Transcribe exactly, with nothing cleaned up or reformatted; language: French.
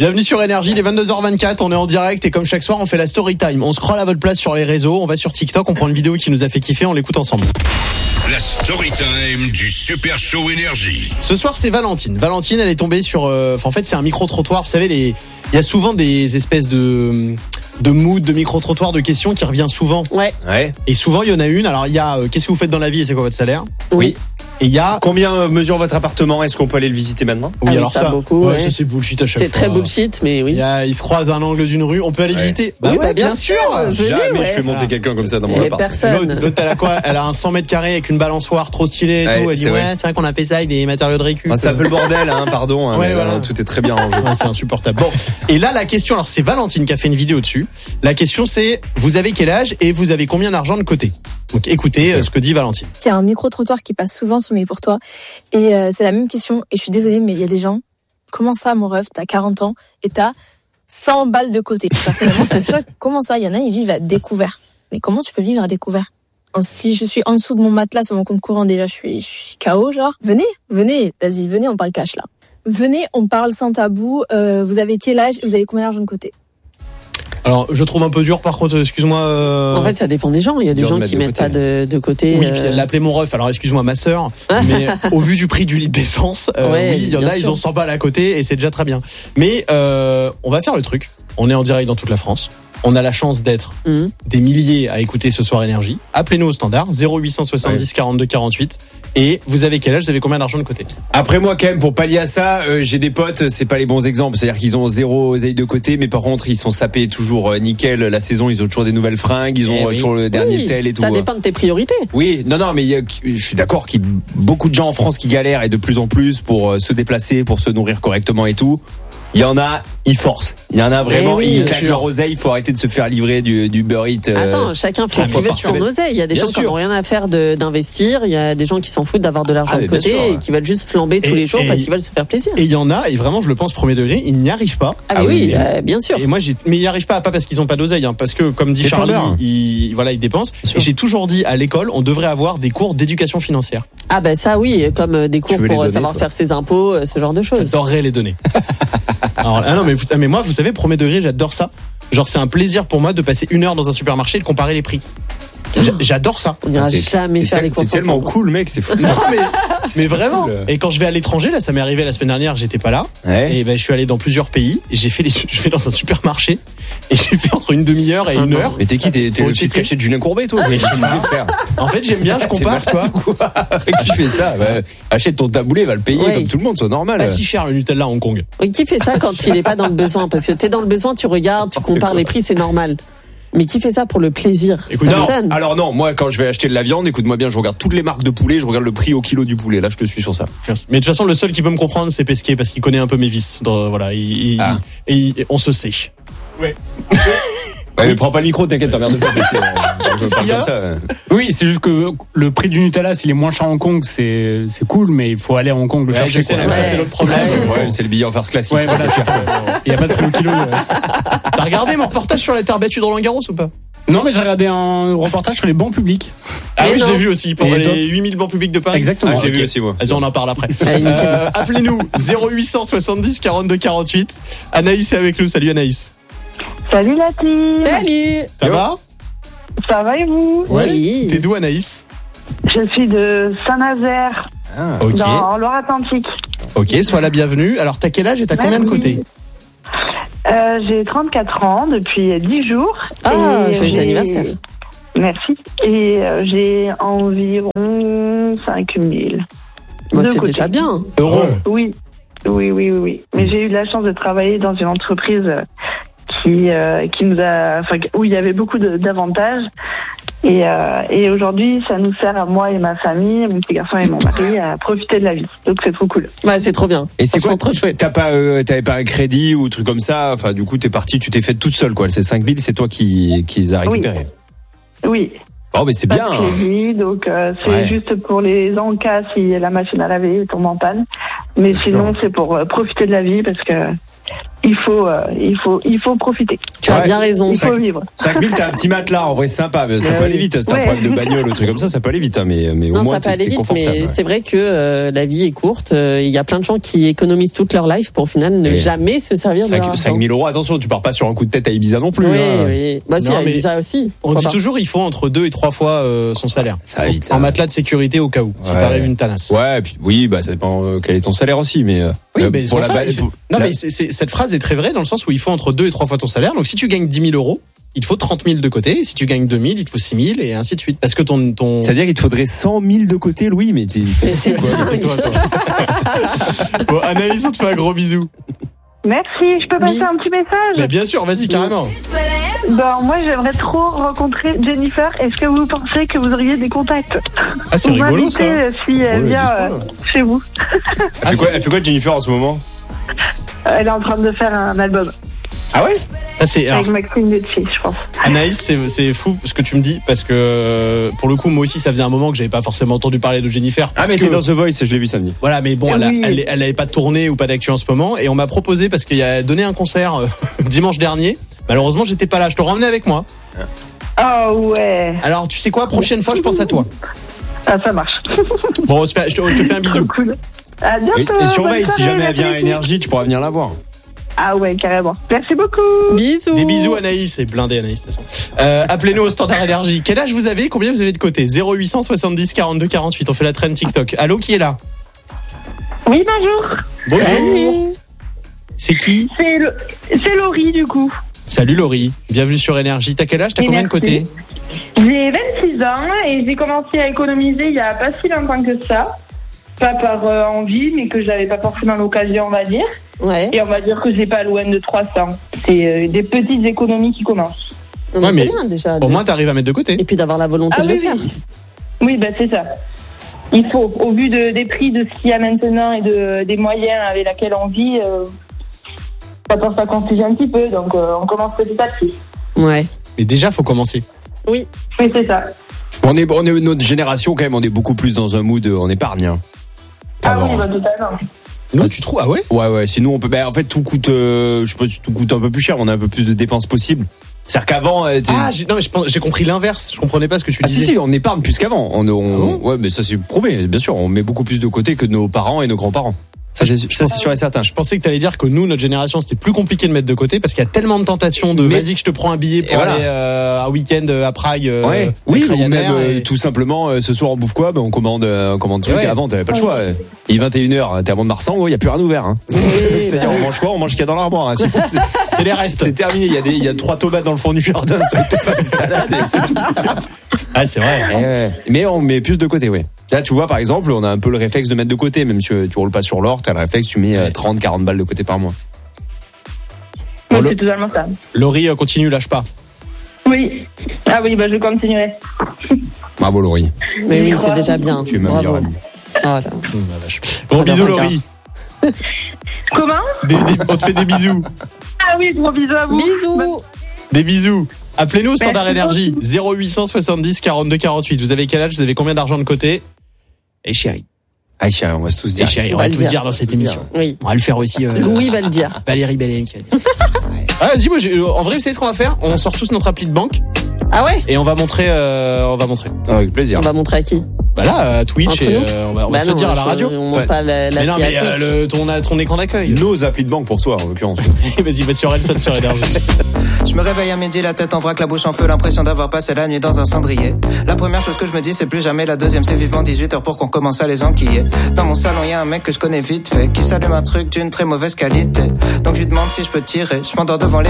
Bienvenue sur Énergie, il est vingt-deux heures vingt-quatre, on est en direct et comme chaque soir on fait la story time. On scrolle à votre place sur les réseaux, on va sur TikTok, on prend une vidéo qui nous a fait kiffer, on l'écoute ensemble. La story time du Super Show Énergie. Ce soir c'est Valentine. Valentine elle est tombée sur... Euh, en fait c'est un micro-trottoir, vous savez, les... il y a souvent des espèces de... de mood, de micro-trottoir, de questions qui revient souvent. Ouais. Ouais. Et souvent il y en a une, alors il y a euh, qu'est-ce que vous faites dans la vie et c'est quoi votre salaire ? Oui. Et il y a... Combien mesure votre appartement ? Est-ce qu'on peut aller le visiter maintenant ? Oui, Ah oui, alors ça, ça, beaucoup, ouais, ouais. ça c'est bullshit à chaque C'est fois. très bullshit, mais oui. Il, y a, il se croise à un angle d'une rue, on peut aller Ouais. visiter. Oui, ouais, bah, bien sûr. Venez, Jamais ouais. je fais monter Ah. quelqu'un comme ça dans mon Et appart. personne. L'autre, l'autre, elle a quoi ? Elle a un cent mètres carrés avec une balançoire trop stylée et Ouais, tout. Elle dit c'est ouais, vrai. c'est vrai qu'on a fait ça avec des matériaux de récup. Ah, c'est un peu le bordel, hein, pardon. Hein, Ouais, mais voilà. voilà, tout est très bien rangé. Ouais, c'est insupportable. Bon, et là la question, alors c'est Valentine qui a fait une vidéo dessus. La question c'est, vous avez quel âge et vous avez combien d'argent de côté ? Donc écoutez euh, ce que dit Valentine. Il y a un micro-trottoir qui passe souvent sur mes pour toi. Et euh, c'est la même question. Et je suis désolée, mais il y a des gens, comment ça, mon ref, t'as quarante ans et t'as cent balles de côté. Personnellement, c'est une chose. Comment ça, il y en a, ils vivent à découvert. Mais comment tu peux vivre à découvert ? Si je suis en dessous de mon matelas sur mon compte courant, déjà, je suis, je suis K O, genre. Venez, venez, vas-y, venez, on parle cash, là. Venez, on parle sans tabou. Euh, vous avez quel âge ? Vous avez combien d'argent de côté ? Alors je trouve un peu dur par contre, excuse-moi. Euh... En fait, ça dépend des gens. Il y a C'est des dur de gens mettre qui de mettent côté. pas de, de côté. Oui, euh, puis elle l'appelait mon ref. Alors excuse-moi ma sœur, mais au vu du prix du litre d'essence, euh, Ouais, oui, il y en bien a, ils sûr. ont cent balles à côté et c'est déjà très bien. Mais euh, on va faire le truc. On est en direct dans toute la France. On a la chance d'être Mhm. des milliers à écouter ce soir Énergie. Appelez-nous au standard zéro huit cent soixante-dix quarante-deux quarante-huit. Et vous avez quel âge ? Vous avez combien d'argent de côté ? Après moi quand même pour pallier à ça, euh, j'ai des potes, c'est pas les bons exemples, c'est-à-dire qu'ils ont zéro oseille de côté, mais par contre ils sont sapés toujours euh, nickel la saison, ils ont toujours des nouvelles fringues, ils ont Eh euh, oui. toujours le dernier oui, tel et tout. ça dépend de tes priorités. Oui, non, non, mais il y a- je suis d'accord qu'il y a beaucoup de gens en France qui galèrent et de plus en plus pour euh, se déplacer, pour se nourrir correctement et tout. Il y en a, ils forcent. Il y en a vraiment, oui, ils bien claquent sûr. leur oseille. Il faut arrêter de se faire livrer du, du Uber Eats. euh, Attends, chacun fait trois ce fois qu'il veut par de son semaine. oseille. Il y a des Bien gens qui sûr. n'ont rien à faire de, d'investir. Il y a des gens qui s'en foutent d'avoir de l'argent Ah, de mais bien côté sûr, ouais. et qui veulent juste flamber tous Et- les jours et- parce qu'ils veulent se faire plaisir. Et il y en a, et vraiment je le pense premier degré, ils n'y arrivent pas. Ah, mais Ah oui, oui, mais- bah, bien sûr. Et moi, j'ai, mais ils n'y arrivent pas, pas parce qu'ils n'ont pas d'oseille, hein, parce que, comme dit Les Charlie, fondeurs. ils, voilà, ils dépensent. sûr. Et j'ai toujours dit à l'école, on devrait avoir des cours d'éducation financière. Ah ben ça oui, comme euh, des cours veux les pour euh, donner, savoir toi faire ses impôts, euh, ce genre de choses. J'adorerais les donner. Alors, ah non, mais, vous- mais moi, vous savez, premier degré, j'adore ça. Genre, c'est un plaisir pour moi de passer une heure dans un supermarché et de comparer les prix. J'a- J'adore ça. On n'ira T'es- jamais t'es faire tel- les courses T'es tellement ensemble. cool, mec, c'est fou. Non, mais, mais vraiment. cool. Et quand je vais à l'étranger, là, ça m'est arrivé la semaine dernière, j'étais pas là. Ouais. Et ben, je suis allé dans plusieurs pays. Et j'ai fait les, je vais dans un supermarché. Et j'ai fait entre une demi-heure et Ah une non. heure. Mais t'es qui? T'es t'es Pour le fils épicerie. caché de Julien Courbet, toi? Mais qu'est-ce que tu veux faire? En fait, j'aime bien, je compare, tu vois. Quoi? Qui fait ça? Bah, achète ton taboulé, va le payer Ouais. comme tout le monde, soit normal. Pas si cher le Nutella à Hong Kong. Oui, qui fait ça quand il est pas dans le besoin? Parce que t'es dans le besoin, tu regardes, tu compares les prix, c'est normal. Mais qui fait ça pour le plaisir? Écoute, Non, Personne. alors non, moi quand je vais acheter de la viande, écoute-moi bien, je regarde toutes les marques de poulet, je regarde le prix au kilo du poulet. Là, je te suis sur ça. Mais de toute façon, le seul qui peut me comprendre, c'est Pesquet, parce qu'il connaît un peu mes vices. Donc, voilà, il, il- Ah. et il- et on se sait. Ouais, mais prends pas le micro, t'inquiète, t'emmerdes pas. parce que, euh, Je parle qu'il y a comme ça. euh. Oui, c'est juste que le prix du Nutella, s'il est moins cher à Hong Kong, c'est c'est cool, mais il faut aller à Hong Kong le Ouais, chercher. je sais, quoi. mais ça, Ouais. c'est l'autre problème. C'est le problème, c'est le billet en farce classique. Ouais, voilà, c'est ça. Il n'y a pas de prix au kilo. euh. T'as regardé mon reportage sur la terre battue de Roland Garros ou pas? Non, mais j'ai regardé un reportage sur les bancs publics. Ah Mais oui, je non. l'ai vu aussi, pour Et les toi huit mille bancs publics de Paris. Exactement. Ah, je l'ai Ok. vu aussi, moi. Vas-y, on en parle après. Allez, nickel. Euh, appelez-nous zéro huit cent soixante-dix quarante-deux quarante-huit. Anaïs est avec nous. Salut Anaïs. Salut la team. Salut! Ça va? Ça va et vous? Oui. T'es d'où Anaïs? Je suis de Saint-Nazaire, Ah. Ok. dans en Loire-Atlantique. Ok, sois la bienvenue. Alors t'as quel âge et t'as combien de Merci. côté? Euh, j'ai trente-quatre ans depuis dix jours. Ah, Et joyeux j'ai- anniversaire. Merci. Et euh, j'ai environ cinq mille. Moi, De c'est côté. déjà bien. Heureux. Oui, oui, oui, oui. oui. Mais j'ai eu la chance de travailler dans une entreprise euh, qui, euh, qui nous a, enfin, où il y avait beaucoup de- d'avantages. Et, euh, et aujourd'hui, ça nous sert à moi et ma famille, mon petit garçon et mon mari, à profiter de la vie. Donc c'est trop cool. Ouais, c'est trop bien. Et c'est quoi? Franchement, trop chouette. T'as pas, euh, t'avais pas un crédit ou truc comme ça? Enfin, du coup, t'es parti, tu t'es fait toute seule, quoi. Ces cinq mille, c'est toi qui, qui les as récupérés. Oui, Oh, mais c'est pas bien. de crédit, donc euh, c'est Ouais. juste pour les encas si la machine à laver tombe en panne. Mais sinon, c'est pour euh, profiter de la vie parce que il faut, euh, il faut, il faut profiter. Tu as Ouais. bien raison. Il faut vivre. cinq mille, t'as un petit matelas, en vrai, c'est sympa, mais ça Mais peut oui. aller vite. C'est un Ouais. problème de bagnole ou truc comme ça, ça peut aller vite, hein, mais, mais au Non, moins, ça peut t'es, aller t'es vite, confortable. mais ouais. c'est vrai que euh, la vie est courte. Euh, Il y a plein de gens qui économisent toute leur life pour au final ne Et jamais se servir de leur argent. cinq mille euros, attention, tu pars pas sur un coup de tête à Ibiza non plus. Oui, hein. oui. Bah si, Non, à mais Ibiza aussi. On Pourquoi dit pas. toujours il faut entre deux et trois fois euh, son salaire. Ça va vite, En hein. matelas de sécurité au cas où, si Ouais. t'arrives une tanasse. Ouais, et puis, oui, bah, ça dépend euh, quel est ton salaire aussi, mais, euh, Oui, euh, mais c'est pour pour la ça, ba- il faut- pour- Non, la- mais c'est, c'est- cette phrase est très vraie dans le sens où il faut entre deux et trois fois ton salaire. Donc si tu gagnes dix mille euros, il te faut trente mille de côté. Et si tu gagnes deux mille, il te faut six mille et ainsi de suite. Parce que ton, ton... C'est-à-dire qu'il te faudrait cent mille de côté, Louis, mais t'es, t'es Mais fou, c'est quoi. dingue. Toi, toi. Bon, Anaïs, on te fait un gros bisou. Merci. Je peux passer Bisous. un petit message? Mais bien sûr, vas-y, carrément. Ben, moi, j'aimerais trop rencontrer Jennifer. Est-ce que vous pensez que vous auriez des contacts? Ah, c'est Vous rigolo, ça. m'invitez, euh, si elle Ouais, vient dis-moi. euh, chez vous. Elle fait quoi, elle fait quoi, Jennifer, en ce moment? Elle est en train de faire un album Ah ouais? Ah, c'est, alors, avec Maxime Nucci, je pense. Anaïs, c'est, c'est fou ce que tu me dis parce que euh, pour le coup, moi aussi, ça faisait un moment que j'avais pas forcément entendu parler de Jennifer. Ah, parce mais que- t'es dans The Voice, je l'ai vu samedi. Voilà, mais bon, Ah elle, a- oui. elle, elle avait pas tourné ou pas d'actu en ce moment, et on m'a proposé parce qu'il a donné un concert euh, dimanche dernier. Malheureusement, j'étais pas là. Je te ramenais avec moi. Oh ouais. Alors, tu sais quoi? Prochaine fois, je pense à toi. Ah, ça marche. Bon, je te fais, je te- je te fais un bisou. Trop cool. À Et, bientôt. et surveille, bonne si soirée, jamais elle vient à merci. Énergie, tu pourras venir la voir. Ah ouais, carrément. Merci beaucoup. Bisous. Des bisous, Anaïs. C'est blindé, Anaïs, de toute façon. Euh, appelez-nous au standard énergie. Quel âge vous avez? Combien vous avez de côté? zéro huit cent soixante-dix quarante-deux quarante-huit. On fait la traîne TikTok. Allô, qui est là? Oui, bonjour. Bonjour. C'est qui? C'est le... c'est Laurie, du coup. Salut Laurie. Bienvenue sur Énergie. T'as quel âge? T'as Et combien de merci. côté? J'ai vingt-six ans et j'ai commencé à économiser il y a pas si longtemps que ça. Pas par euh, envie, mais que j'avais pas forcément l'occasion, on va dire. Ouais. Et on va dire que j'ai pas loin de trois cents. C'est euh, des petites économies qui commencent. Non, mais Ouais, mais c'est bien déjà. Au de- moins, t'arrives à mettre de côté. Et puis d'avoir la volonté Ah de le oui, faire. oui. Oui, bah c'est ça. Il faut, au vu de, des prix de ce qu'il y a maintenant et de, des moyens avec lesquels on vit, euh, ça pense à confuser un petit peu. Donc euh, on commence petit à petit. Ouais. Mais déjà, faut commencer. Oui. Oui, c'est ça. On est, on est, notre génération, quand même, on est beaucoup plus dans un mood, euh, on épargne, hein. Ah Avant, oui, hein. bah totalement. Non, tu trouves? Ah ouais? Ouais, ouais, sinon on peut, ben, en fait, tout coûte, euh, je sais pas si tout coûte un peu plus cher, on a un peu plus de dépenses possibles. C'est-à-dire qu'avant, euh, t'es- Ah, j'ai, non, mais je pense- j'ai compris l'inverse. Je comprenais pas ce que tu Ah si disais. si, on épargne plus qu'avant. On, on- Ah bon ouais, mais ça c'est prouvé, bien sûr. On met beaucoup plus de côté que nos parents et nos grands-parents. Ça c'est ça c'est sûr et certain. Je pensais que t'allais dire que nous, notre génération, c'était plus compliqué de mettre de côté parce qu'il y a tellement de tentations de Mais- vas-y que je te prends un billet pour Et voilà. aller euh, un week-end à Prague. euh, Ouais. avec Oui, ou Ryanair même euh, et- tout simplement euh, ce soir on bouffe quoi, ben on commande euh, on commande truc. Ouais. Avant t'avais pas le choix. Il est vingt et une heures, t'es à Mont-de-Marsan, il y a plus rien ouvert. Hein. C'est-à-dire bah on oui. mange quoi, on mange ce qu'il y a dans l'armoire. Hein. C'est, c'est- C'est les restes. c'est terminé. Il y a des il y a trois tomates dans le fond du jardin, c'est pas une salade et c'est tout. Ah, c'est vrai. Eh ouais. Mais on met plus de côté, ouais. Là, tu vois, par exemple, on a un peu le réflexe de mettre de côté, même si tu, tu roules pas sur l'or, t'as le réflexe, tu mets euh, trente, quarante balles de côté par mois. Bon, Oui, le- c'est totalement ça. Laurie, euh, continue, lâche pas. Oui. Ah oui, bah je continuerai. Bravo, Laurie. Mais oui, Je c'est crois. déjà bien. Tu es ma Bravo. meilleure amie. Voilà. Bon, Ah, bisous, bah, Laurie. Comment? Des- des- on te fait des bisous. Ah oui, gros bisous à vous. Bisous. Des bisous. Appelez-nous au standard Merci énergie. beaucoup. zéro huit cent soixante-dix quarante-deux quarante-huit. Vous avez quel âge? Vous avez combien d'argent de côté? Et chérie. Ah, chérie, on va se tous Et dire. chérie, on On va va le tous dire. dire dans cette émission. Oui. On va le faire aussi. euh, Louis va le dire. Valérie Bellem qui va dire. Ah, vas-y, moi, j'ai- en vrai, vous savez ce qu'on va faire? On sort tous notre appli de banque Ah ouais? et on va montrer, euh, on va montrer. Ah, avec plaisir. On va montrer à qui? Bah là, à Twitch Entre et nous euh, on va, on va Bah se le non, dire à la je- radio. On montre Ouais. pas la, la Mais non, appli mais à euh, Twitch. le, ton, ton écran d'accueil. Nos applis de banque pour toi, en l'occurrence. Vas-y, va sur Elson sur Énergie. Je me réveille à midi, la tête en vrac, la bouche en feu, l'impression d'avoir passé la nuit dans un cendrier. La première chose que je me dis, c'est plus jamais. La deuxième, c'est vivement dix-huit heures pour qu'on commence à les enquiller. Dans mon salon, y a un mec que je connais vite fait, qui s'allume un truc d'une très mauvaise qualité. Donc je lui demande si je peux tirer. Je m'endors devant les